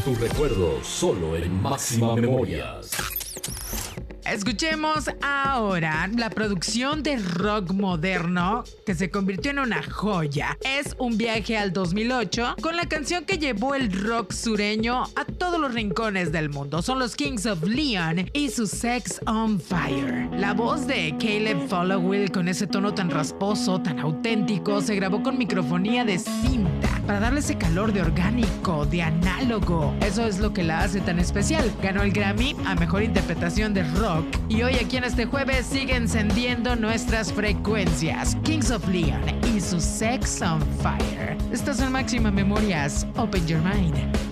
Tu recuerdo solo en Máxima Memorias. Escuchemos ahora la producción de rock moderno que se convirtió en una joya. Es un viaje al 2008 con la canción que llevó el rock sureño a todos los rincones del mundo. Son los Kings of Leon y su Sex on Fire. La voz de Caleb Followill, con ese tono tan rasposo, tan auténtico, se grabó con microfonía de cinta para darle ese calor de orgánico, de análogo. Eso es lo que la hace tan especial. Ganó el Grammy a Mejor Interpretación de Rock y hoy aquí en este jueves sigue encendiendo nuestras frecuencias. Kings of Leon y su Sex on Fire. Estás en Máxima Memorias. Open your mind.